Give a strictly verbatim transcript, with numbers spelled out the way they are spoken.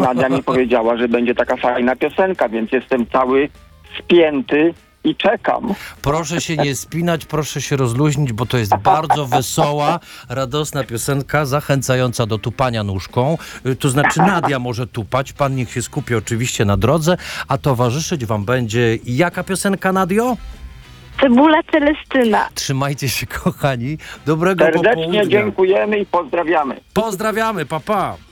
Nadia mi powiedziała, że będzie taka fajna piosenka, więc jestem cały spięty i czekam. Proszę się nie spinać, proszę się rozluźnić, bo to jest bardzo wesoła, radosna piosenka, zachęcająca do tupania nóżką. Y, To znaczy Nadia może tupać, pan niech się skupi oczywiście na drodze, a towarzyszyć wam będzie jaka piosenka, Nadio? Cebula Celestyna. Trzymajcie się, kochani. Dobrego Serdecznie popołudnia. dziękujemy i pozdrawiamy. Pozdrawiamy, pa pa.